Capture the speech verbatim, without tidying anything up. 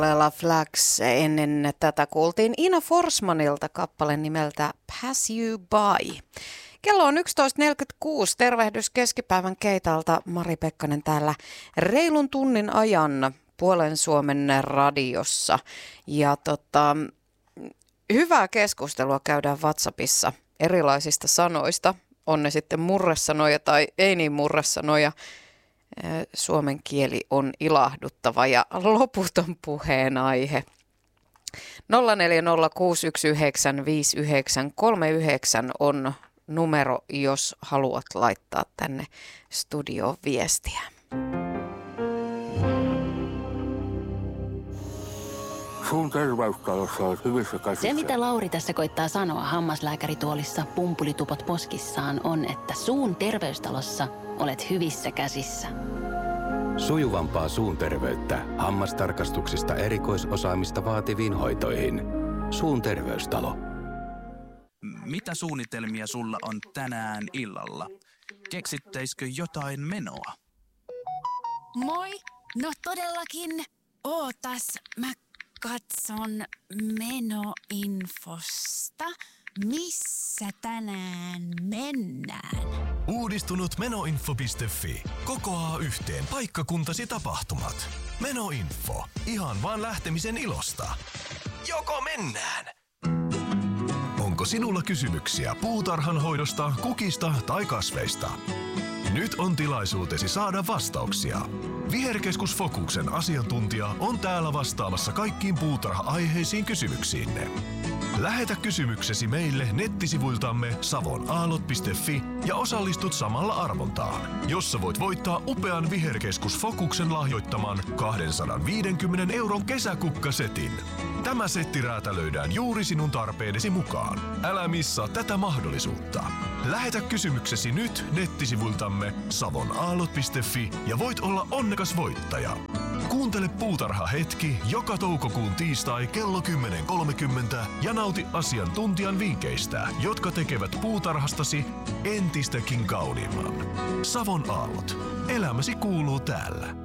La Flags. Ennen tätä kuultiin Ina Forsmanilta kappale nimeltä Pass You By. Kello on yksitoista neljäkymmentäkuusi. Tervehdys keskipäivän keitalta. Mari Pekkanen täällä reilun tunnin ajan Puolen Suomen radiossa. Ja tota, hyvää keskustelua käydään WhatsAppissa erilaisista sanoista. On ne sitten murresanoja tai ei niin murresanoja. Suomen kieli on ilahduttava ja loputon puheenaihe. nolla neljä nolla kuusi yksi yhdeksän viisi yhdeksän kolme yhdeksän on numero, jos haluat laittaa tänne studioon viestiä. Suun terveystalossa on hyvissä käsissä. Se, mitä Lauri tässä koittaa sanoa hammaslääkärituolissa pumpulitupot poskissaan, on, että Suun terveystalossa olet hyvissä käsissä. Sujuvampaa suun terveyttä hammastarkastuksista erikoisosaamista vaativiin hoitoihin. Suun terveystalo. Mitä suunnitelmia sulla on tänään illalla? Keksittäisikö jotain menoa? Moi! No todellakin. Ootas, mä katson menoinfosta. Missä tänään mennään? Uudistunut menoinfo piste fi kokoaa yhteen paikkakuntasi tapahtumat. Menoinfo. Ihan vaan lähtemisen ilosta. Joko mennään? Onko sinulla kysymyksiä puutarhan hoidosta, kukista tai kasveista? Nyt on tilaisuutesi saada vastauksia. Viherkeskus Fokuksen asiantuntija on täällä vastaamassa kaikkiin puutarha-aiheisiin kysymyksiinne. Lähetä kysymyksesi meille nettisivuiltamme savonaalot piste fi ja osallistut samalla arvontaan, jossa voit voittaa upean Viherkeskus Fokuksen lahjoittaman kaksisataaviisikymmentä euron kesäkukkasetin. Tämä setti räätälöidään juuri sinun tarpeidesi mukaan. Älä missaa tätä mahdollisuutta. Lähetä kysymyksesi nyt nettisivuiltamme savonaalot piste fi ja voit olla onnekas voittaja. Kuuntele Puutarha hetki joka toukokuun tiistai kello kymmenen kolmekymmentä ja nauti asiantuntijan vinkkeistä, jotka tekevät puutarhastasi entistäkin kauniimman. Savon aallot. Elämäsi kuuluu täällä.